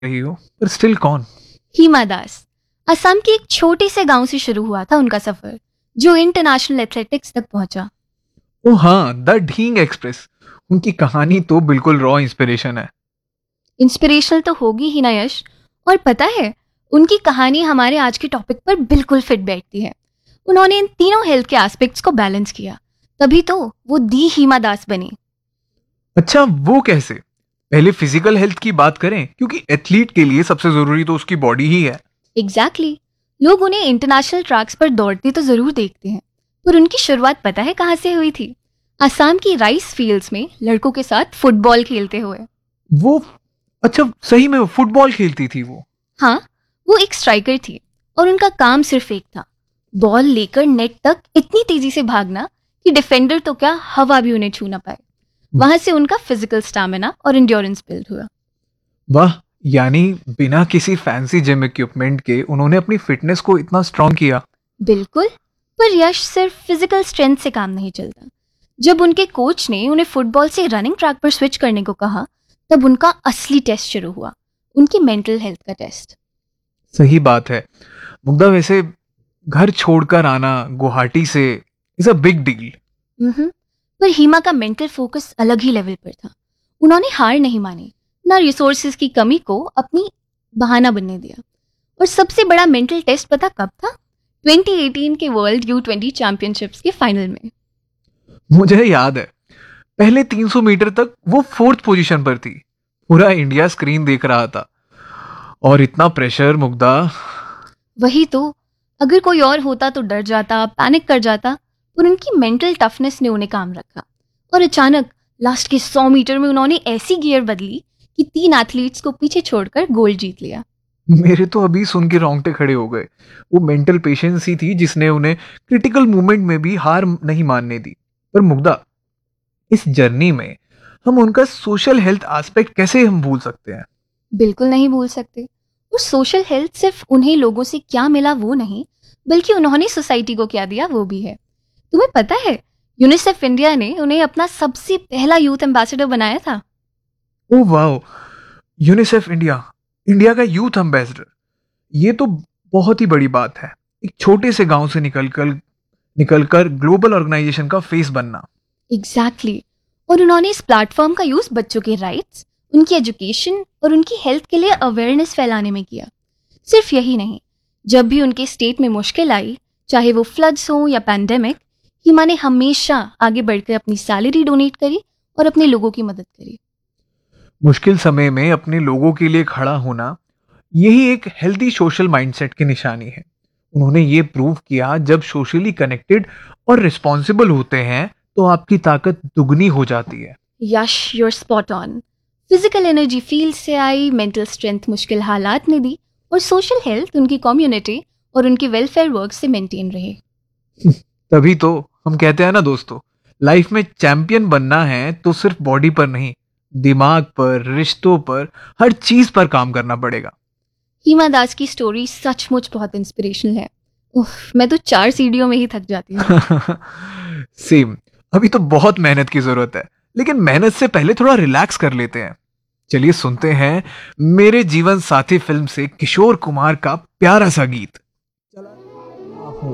रही हो, पर स्टिल कौन? हिमा दास। असम के एक छोटे से गांव से शुरू हुआ था उनका सफर, जो इंटरनेशनल एथलेटिक्स तक पहुंचा। ओ हाँ, द ढींग एक्सप्रेस। उनकी कहानी तो बिल्कुल रॉ इंस्पिरेशन है। इंस्पिरेशनल तो होगी ही ना यश। और पता है, उनकी कहानी हमारे आज के टॉपिक पर बिल्कुल फिट बैठती है। उन्होंने इन तीनों हेल्थ के एस्पेक्ट्स को बैलेंस किया, तभी तो वो दी हिमा दास बनी। अच्छा, वो कैसे? पहले फिजिकल हेल्थ की बात करें, क्योंकि एथलीट के लिए सबसे जरूरी तो उसकी बॉडी ही है। एग्जैक्टली। लोग उन्हें इंटरनेशनल ट्रैक्स पर दौड़ते तो जरूर देखते हैं, पर उनकी शुरुआत पता है कहाँ से हुई थी? असम की राइस फील्ड्स में लड़कों के साथ फुटबॉल खेलते हुए। वो अच्छा, सही में वो फुटबॉल खेलती थी वो? हाँ, वो एक स्ट्राइकर थी और उनका काम सिर्फ एक था, बॉल लेकर नेट तक इतनी तेजी से भागना कि डिफेंडर तो क्या, हवा भी उन्हें छू ना पाए। वहां से उनका फिजिकल स्टैमिना और एंड्योरेंस बिल्ड हुआ। वाह, यानी बिना किसी फैंसी जिम इक्विपमेंट के उन्होंने अपनी फिटनेस को इतना स्ट्रांग किया। बिल्कुल। पर यश, सिर्फ फिजिकल स्ट्रेंथ से काम नहीं चलता। जब उनके कोच ने उन्हें फुटबॉल से रनिंग ट्रैक पर स्विच करने को कहा, तब उनका असली टेस्ट शुरू हुआ, उनकी मेंटल हेल्थ का टेस्ट। सही बात है मुग्धा। वैसे घर छोड़कर आना गुवाहाटी से इज अ बिग डील। पर हिमा का मेंटल फोकस अलग ही लेवल पर था। उन्होंने हार नहीं मानी, ना रिसोर्सेज की कमी को अपनी बहाना बनने दिया। और सबसे बड़ा मेंटल टेस्ट पता कब था? 2018 के वर्ल्ड U20 चैंपियनशिप्स के फाइनल में। मुझे याद है, पहले 300 मीटर तक वो फोर्थ पोजीशन पर थी। पूरा इंडिया स्क्रीन देख रहा था। और इतना प्रेशर मुग्धा। वही तो, अगर कोई और होता तो डर जाता, पैनिक कर जाता, पर उनकी मेंटल टफनेस ने उन्हें काम रखा। और अचानक लास्ट के 100 मीटर में उन्होंने ऐसी गियर बदली कि 3 एथलीट्स को पीछे छोड़कर गोल्ड जीत लिया। मेरे तो अभी सुन के रोंगटे खड़े हो गए। वो मेंटल पेशेंस ही थी जिसने उन्हें क्रिटिकल मोमेंट में भी हार नहीं मानने दी। पर मुग्धा, इस जर्नी में हम उनका सोशल हेल्थ एस्पेक्ट कैसे हम भूल सकते हैं? बिल्कुल नहीं भूल सकते। और सोशल हेल्थ सिर्फ उन्हें लोगों से क्या मिला वो नहीं, बल्कि उन्होंने सोसाइटी को क्या दिया वो भी है। तुम्हें पता है, यूनिसेफ इंडिया ने उन्हें अपना सबसे पहला यूथ एम्बेसडर बनाया था। ओ वाह, यूनिसेफ इंडिया, इंडिया का यूथ एम्बेसडर। ये तो बहुत ही बड़ी बात है। एक छोटे से गांव से निकलकर ग्लोबल ऑर्गेनाइजेशन का फेस बनना। एग्जैक्टली। और उन्होंने इस प्लेटफॉर्म का यूज बच्चों के राइट्स, उनकी एजुकेशन और उनकी हेल्थ के लिए अवेयरनेस फैलाने में किया। सिर्फ यही नहीं, जब भी उनके स्टेट में मुश्किल आई, चाहे वो फ्लड्स हो या पैंडेमिक, हिमा ने हमेशा आगे बढ़कर अपनी सैलरी डोनेट करी और अपने लोगों की मदद करी। मुश्किल समय में अपने लोगों के लिए खड़ा होना, यही एक हेल्दी सोशल माइंडसेट की निशानी है। उन्होंने ये प्रूव किया, जब सोशली कनेक्टेड और रिस्पॉन्सिबल होते हैं तो आपकी ताकत दुगनी हो जाती है। यश, your spot on. Physical energy field से आई, मेंटल स्ट्रेंथ मुश्किल हालात में दी, और सोशल हेल्थ उनकी कम्युनिटी और उनकी वेलफेयर वर्क से मेंटेन रहे। तभी तो हम कहते हैं ना दोस्तों, लाइफ में चैंपियन बनना है तो सिर्फ बॉडी पर नहीं, दिमाग पर, रिश्तों पर, हर चीज पर काम करना पड़ेगा। हिमा दास की स्टोरी सचमुच बहुत इंस्पिरेशनल है। उफ, मैं तो 4 सीढ़ियों में ही थक जाती हूँ। सेम। अभी तो बहुत मेहनत की जरूरत है, लेकिन मेहनत से पहले थोड़ा रिलैक्स कर लेते हैं। चलिए सुनते हैं मेरे जीवन साथी फिल्म से किशोर कुमार का प्यारा सा गीत।